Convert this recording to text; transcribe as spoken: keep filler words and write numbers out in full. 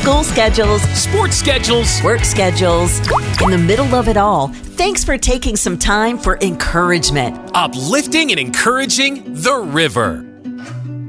School schedules, sports schedules, work schedules. In the middle of it all, thanks for taking some time for encouragement. Uplifting and encouraging the river.